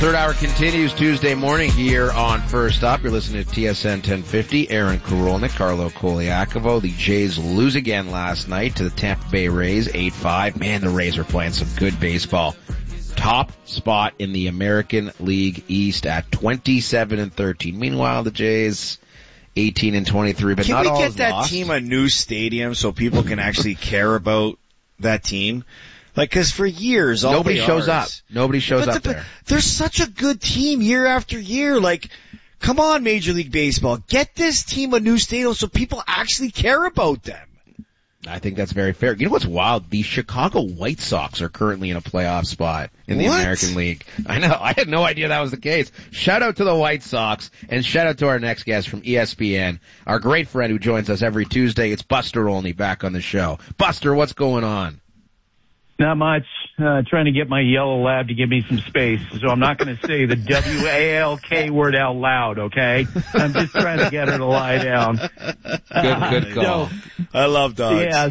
Third hour continues Tuesday morning here on First Up. You're listening to TSN 1050. Aaron Korolnik, Carlo Koliakovo. The Jays lose again last night to the Tampa Bay Rays, 8-5. Man, the Rays are playing some good baseball. Top spot in the American League East at 27-13. Meanwhile, the Jays 18-23, but not all is lost. Can we get that team a new stadium so people can actually care about that team? Like, cause for years, nobody shows up. Nobody shows up there. They're such a good team year after year. Like, come on, Major League Baseball. Get this team a new stadium so people actually care about them. I think that's very fair. You know what's wild? The Chicago White Sox are currently in a playoff spot in the American League. I know. I had no idea that was the case. Shout out to the White Sox, and shout out to our next guest from ESPN, our great friend who joins us every Tuesday. It's Buster Olney back on the show. Buster, what's going on? Not much. Trying to get my yellow lab to give me some space, so I'm not going to say the W-A-L-K word out loud, okay? I'm just trying to get her to lie down. Good call. I love dogs. Yeah,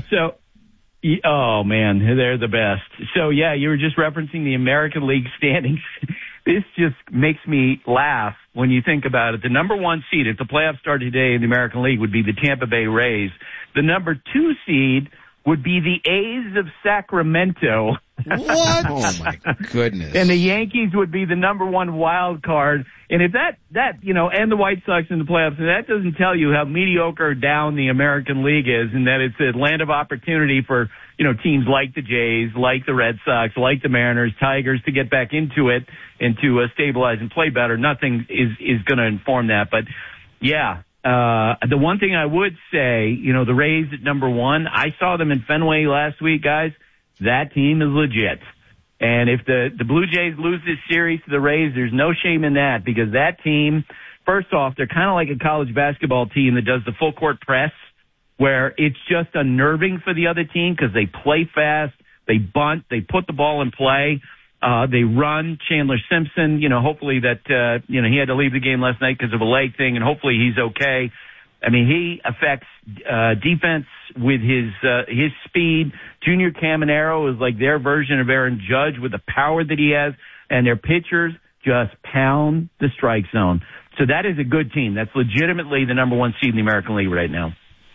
oh man, they're the best. So yeah, you were just referencing the American League standings. This just makes me laugh when you think about it. The number one seed, if the playoffs started today in the American League, would be the Tampa Bay Rays. The number two seed would be the A's of Sacramento. What? Oh my goodness. And the Yankees would be the number one wild card. And if that, and the White Sox in the playoffs, and that doesn't tell you how mediocre down the American League is, and that it's a land of opportunity for, teams like the Jays, like the Red Sox, like the Mariners, Tigers to get back into it and to stabilize and play better. Nothing is going to inform that. But yeah. The one thing I would say, the Rays at number one, I saw them in Fenway last week, guys. That team is legit. And if the Blue Jays lose this series to the Rays, there's no shame in that, because that team, first off, they're kind of like a college basketball team that does the full court press, where it's just unnerving for the other team because they play fast, they bunt, they put the ball in play. They run. Chandler Simpson, hopefully that, he had to leave the game last night because of a leg thing, and hopefully he's okay. I mean, he affects defense with his speed. Junior Caminero is like their version of Aaron Judge with the power that he has, and their pitchers just pound the strike zone. So that is a good team. That's legitimately the number one seed in the American League right now.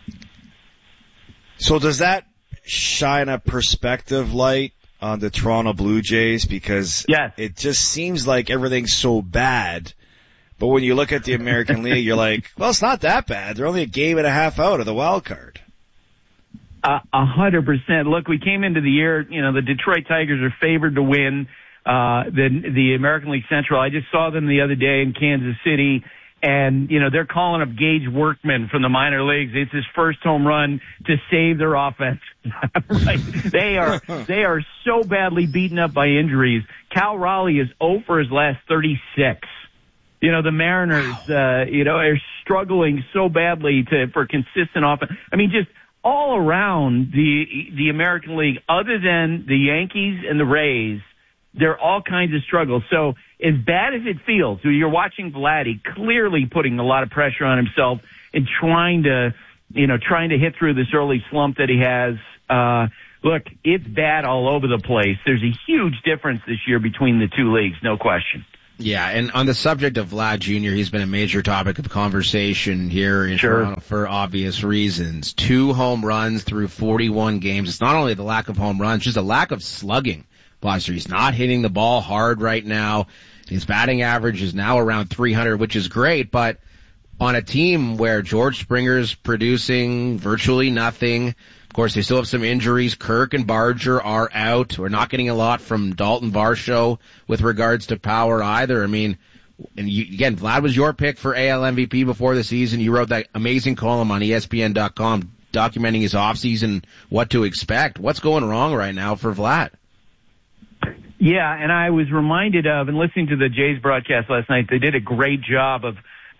So does that shine a perspective light on the Toronto Blue Jays? Because it just seems like everything's so bad. But when you look at the American League, you're like, well, it's not that bad. They're only a game and a half out of the wild card. 100%. Look, we came into the year, the Detroit Tigers are favored to win the American League Central. I just saw them the other day in Kansas City, and, they're calling up Gage Workman from the minor leagues. It's his first home run to save their offense. Right? They are so badly beaten up by injuries. Cal Raleigh is 0 for his last 36. The Mariners, are struggling so badly for consistent offense. I mean, just all around the American League, other than the Yankees and the Rays, there are all kinds of struggles. So as bad as it feels, you're watching Vladdy clearly putting a lot of pressure on himself and trying to hit through this early slump that he has. Look, it's bad all over the place. There's a huge difference this year between the two leagues, no question. Yeah, and on the subject of Vlad Jr., he's been a major topic of conversation here in Toronto for obvious reasons. 2 home runs through 41 games. It's not only the lack of home runs, just a lack of slugging. Buster, he's not hitting the ball hard right now. His batting average is now around 300, which is great, but on a team where George Springer's producing virtually nothing. Of course, they still have some injuries. Kirk and Barger are out. We're not getting a lot from Dalton Varsho with regards to power either. I mean, and again, Vlad was your pick for AL MVP before the season. You wrote that amazing column on ESPN.com documenting his offseason, what to expect. What's going wrong right now for Vlad? Yeah, and I was reminded of, and listening to the Jays broadcast last night, they did a great job of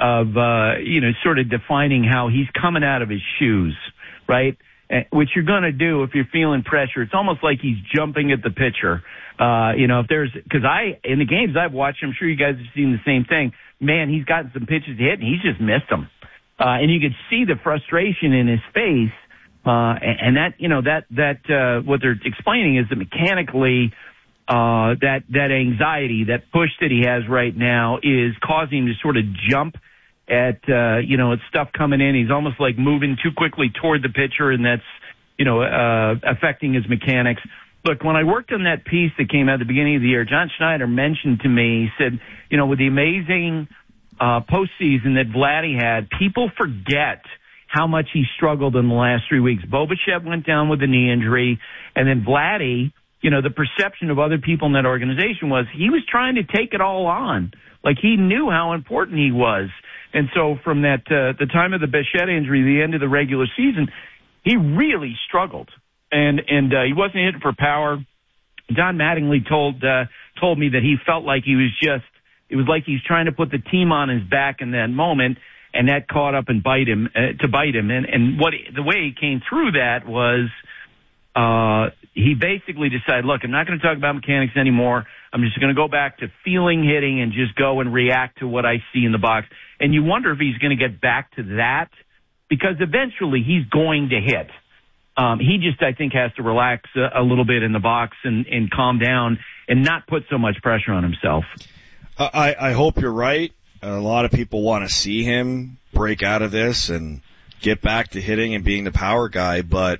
sort of defining how he's coming out of his shoes, right? Which you're going to do if you're feeling pressure. It's almost like he's jumping at the pitcher. Because in the games I've watched, I'm sure you guys have seen the same thing. Man, he's gotten some pitches to hit, and he's just missed them. And you could see the frustration in his face. And what they're explaining is that mechanically, that anxiety, that push that he has right now is causing him to sort of jump at stuff coming in. He's almost like moving too quickly toward the pitcher, and that's, affecting his mechanics. Look, when I worked on that piece that came out at the beginning of the year, John Schneider mentioned to me, he said, with the amazing postseason that Vladdy had, people forget how much he struggled in the last 3 weeks. Bo Bichette went down with a knee injury, and then Vladdy, the perception of other people in that organization was he was trying to take it all on. Like, he knew how important he was. And so from that, the time of the Bichette injury, the end of the regular season, he really struggled. And he wasn't hitting for power. Don Mattingly told me that he felt like it was like he's trying to put the team on his back in that moment, and that caught up and bite him. And the way he came through that was, he basically decided, look, I'm not going to talk about mechanics anymore. I'm just going to go back to feeling hitting and just go and react to what I see in the box. And you wonder if he's going to get back to that, because eventually he's going to hit. He just, I think, has to relax a little bit in the box and calm down and not put so much pressure on himself. I hope you're right. A lot of people want to see him break out of this and get back to hitting and being the power guy, but,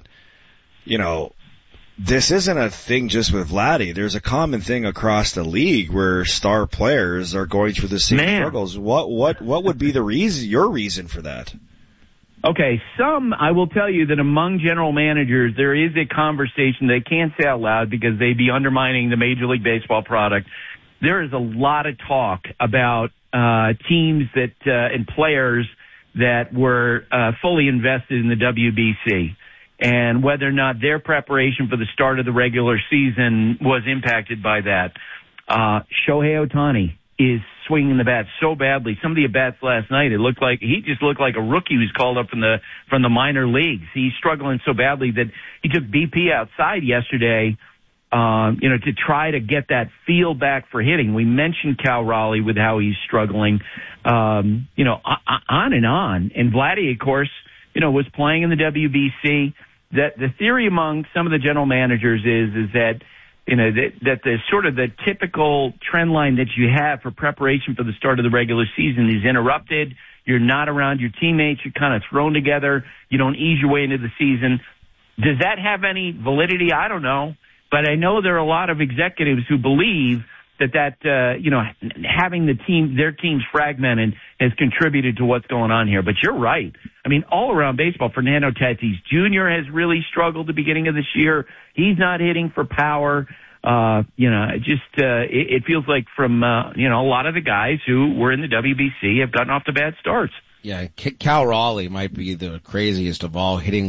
this isn't a thing just with Vladdy. There's a common thing across the league where star players are going through the same struggles. What would be your reason for that? Okay, I will tell you that among general managers, there is a conversation they can't say out loud because they'd be undermining the Major League Baseball product. There is a lot of talk about teams and players that were fully invested in the WBC, and whether or not their preparation for the start of the regular season was impacted by that. Shohei Ohtani is swinging the bat so badly. Some of the at-bats last night, he just looked like a rookie who's called up from the minor leagues. He's struggling so badly that he took BP outside yesterday, to try to get that feel back for hitting. We mentioned Cal Raleigh with how he's struggling, on and on. And Vladdy, of course, was playing in the WBC. That the theory among some of the general managers is that, that the sort of the typical trend line that you have for preparation for the start of the regular season is interrupted. You're not around your teammates. You're kind of thrown together. You don't ease your way into the season. Does that have any validity? I don't know. But I know there are a lot of executives who believe that having their teams fragmented has contributed to what's going on here. But you're right. I mean, all around baseball, Fernando Tatis Jr. has really struggled at the beginning of this year. He's not hitting for power. It feels like from, a lot of the guys who were in the WBC have gotten off to bad starts. Yeah, Cal Raleigh might be the craziest of all, hitting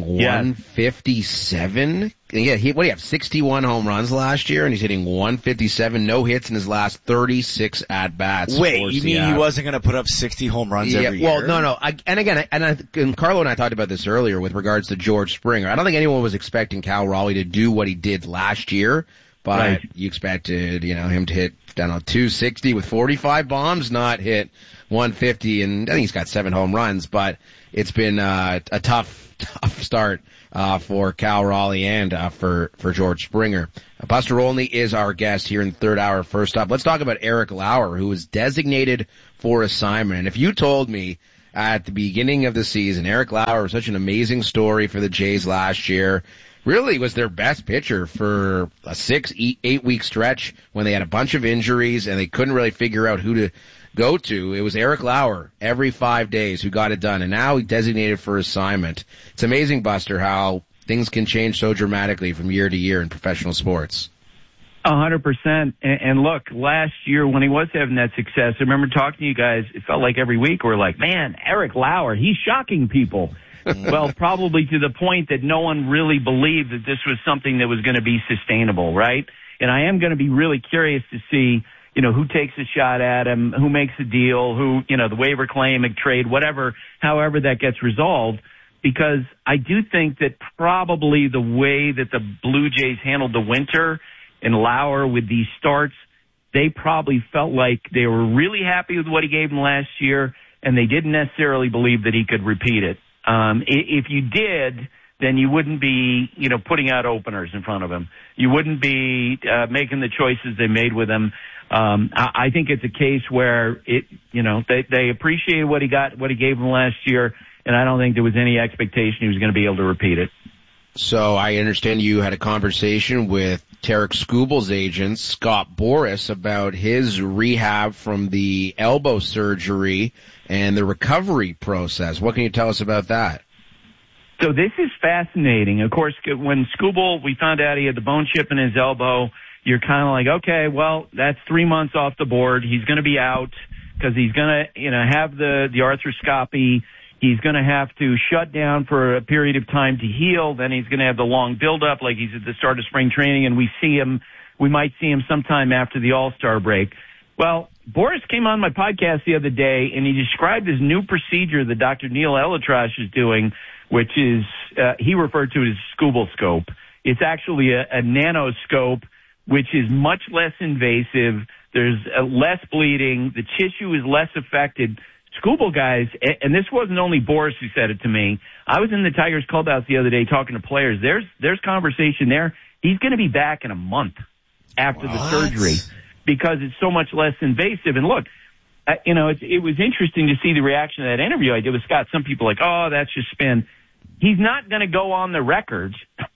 157. Yeah, he have 61 home runs last year, and he's hitting 157, no hits in his last 36 at-bats. Wait, you mean he wasn't going to put up 60 home runs every year? Well, no. And Carlo and I talked about this earlier with regards to George Springer. I don't think anyone was expecting Cal Raleigh to do what he did last year, but right. You expected, him to hit, 260 with 45 bombs, not hit 150, and I think he's got 7 home runs, but it's been a tough start for Cal Raleigh and for George Springer. Buster Olney is our guest here in the third hour. First up, let's talk about Eric Lauer, who was designated for assignment. And if you told me at the beginning of the season, Eric Lauer was such an amazing story for the Jays last year, really was their best pitcher for a 6-8 week stretch when they had a bunch of injuries and they couldn't really figure out who to go to. It was Eric Lauer every 5 days who got it done, and now he's designated for assignment. It's amazing, Buster, how things can change so dramatically from year to year in professional sports. 100%. And look, last year when he was having that success, I remember talking to you guys, it felt like every week we're like, man, Eric Lauer, he's shocking people. Well, probably to the point that no one really believed that this was something that was going to be sustainable, right? And I am going to be really curious to see, who takes a shot at him, who makes a deal, who, the waiver claim, a trade, whatever, however that gets resolved. Because I do think that probably the way that the Blue Jays handled the winter and Lauer with these starts, they probably felt like they were really happy with what he gave them last year, and they didn't necessarily believe that he could repeat it. If you did, then you wouldn't be, putting out openers in front of him. You wouldn't be making the choices they made with him. I think it's a case where they appreciated what he gave them last year, and I don't think there was any expectation he was going to be able to repeat it. So I understand you had a conversation with Tarik Skubal's agent, Scott Boras, about his rehab from the elbow surgery and the recovery process. What can you tell us about that? So this is fascinating. Of course, when Skubal, we found out he had the bone chip in his elbow, you're kind of like, okay, well, that's 3 months off the board. He's going to be out because he's going to, have the arthroscopy. He's going to have to shut down for a period of time to heal. Then he's going to have the long build-up like he's at the start of spring training, and we might see him sometime after the All-Star break. Well, Boras came on my podcast the other day, and he described his new procedure that Dr. Neil ElAttrache is doing, which is, he referred to it as Skubal scope. It's actually a nanoscope, which is much less invasive. There's less bleeding. The tissue is less affected. Skubal guys, and this wasn't only Boras who said it to me. I was in the Tigers clubhouse the other day talking to players. There's conversation there. He's going to be back in a month after the surgery because it's so much less invasive. And look, it was interesting to see the reaction to that interview I did with Scott. Some people like, oh, that's just spin. He's not going to go on the record,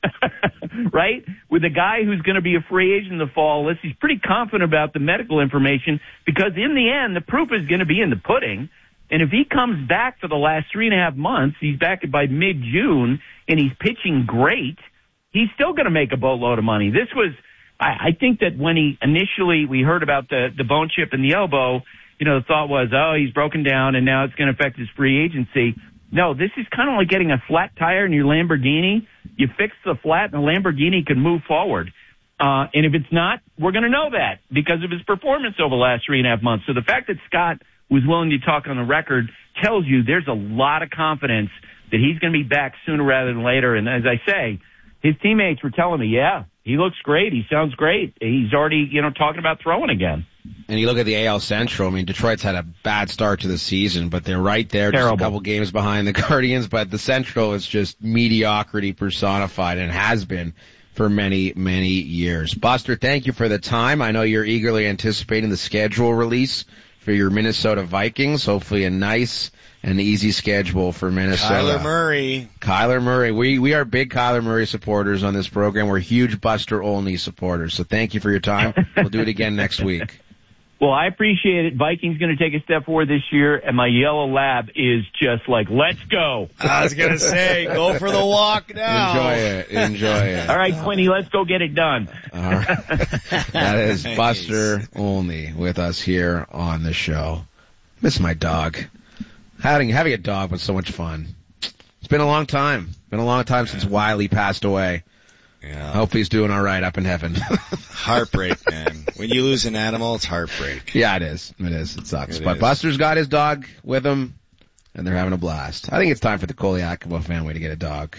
right, with a guy who's going to be a free agent in the fall. He's pretty confident about the medical information because in the end, the proof is going to be in the pudding. And if he comes back for the last 3.5 months, he's back by mid-June, and he's pitching great, he's still going to make a boatload of money. This was, I think that when we heard about the bone chip in the elbow, the thought was, oh, he's broken down, and now it's going to affect his free agency. No, this is kind of like getting a flat tire in your Lamborghini. You fix the flat, and the Lamborghini can move forward. And if it's not, we're going to know that because of his performance over the last 3.5 months. So the fact that Scott was willing to talk on the record tells you there's a lot of confidence that he's going to be back sooner rather than later. And as I say, his teammates were telling me, yeah, he looks great. He sounds great. He's already, talking about throwing again. And you look at the AL Central, I mean, Detroit's had a bad start to the season, but they're right there, just a couple games behind the Guardians. But the Central is just mediocrity personified and has been for many, many years. Buster, thank you for the time. I know you're eagerly anticipating the schedule release for your Minnesota Vikings. Hopefully a nice and easy schedule for Minnesota. Kyler Murray. We are big Kyler Murray supporters on this program. We're huge Buster Olney supporters. So thank you for your time. We'll do it again next week. Well, I appreciate it. Vikings going to take a step forward this year, and my yellow lab is just like, let's go. I was going to say, go for the walk now. Enjoy it. All right, Quinny, let's go get it done. All right. That is Buster Olney with us here on the show. Miss my dog. Having a dog was so much fun. It's been a long time. Since Wiley passed away. Yeah. I hope he's doing all right up in heaven. Heartbreak, man. When you lose an animal, it's heartbreak. Yeah, it is. It sucks. But Buster's got his dog with him, and they're having a blast. I think it's time for the Koliakovo family to get a dog.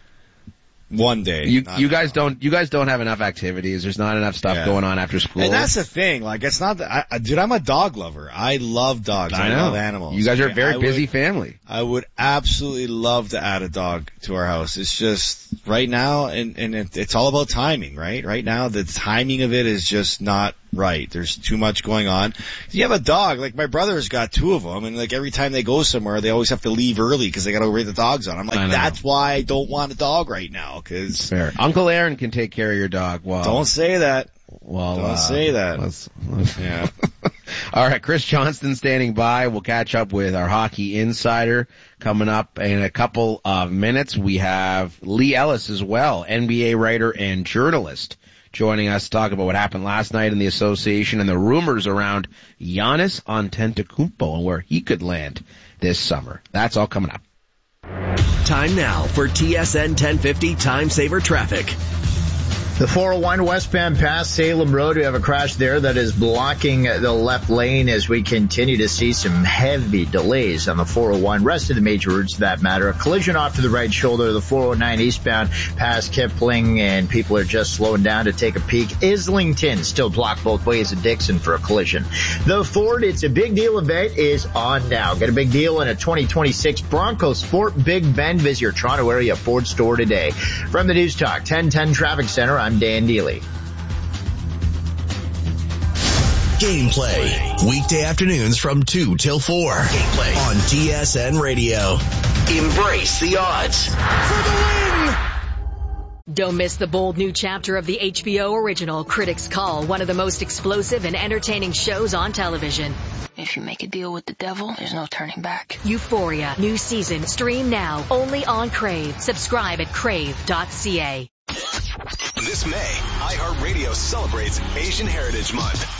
One day. You guys don't have enough activities. There's not enough stuff going on after school. And that's the thing. Like, it's not that, dude, I'm a dog lover. I love dogs. I love animals. You guys are a very busy family. I would absolutely love to add a dog to our house. It's just right now, and it's all about timing, right? Right now, the timing of it is just not right. There's too much going on. You have a dog, like my brother's got 2 of them, and like every time they go somewhere, they always have to leave early because they got to bring the dogs on. I'm like, that's why I don't want a dog right now. Cause fair. Uncle Aaron can take care of your dog. Well, don't say that. Well, don't say that. Let's yeah. All right, Chris Johnston standing by. We'll catch up with our hockey insider coming up in a couple of minutes. We have Lee Ellis as well, NBA writer and journalist, joining us to talk about what happened last night in the association and the rumors around Giannis Antetokounmpo and where he could land this summer. That's all coming up. Time now for TSN 1050 Time Saver Traffic. The 401 westbound past Salem Road, we have a crash there that is blocking the left lane as we continue to see some heavy delays on the 401. Rest of the major routes, for that matter. A collision off to the right shoulder of the 409 eastbound past Kipling, and people are just slowing down to take a peek. Islington still blocked both ways at Dixon for a collision. The Ford It's a Big Deal event is on now. Get a big deal in a 2026 Bronco Sport Big Bend. Visit your Toronto area Ford store today. From the News Talk 1010 Traffic Center, I'm Dan Deely. Gameplay, weekday afternoons from 2 till 4. Gameplay on TSN Radio. Embrace the odds for the win. Don't miss the bold new chapter of the HBO original Critics Call, one of the most explosive and entertaining shows on television. If you make a deal with the devil, there's no turning back. Euphoria, new season, stream now, only on Crave. Subscribe at crave.ca. This May, iHeartRadio celebrates Asian Heritage Month.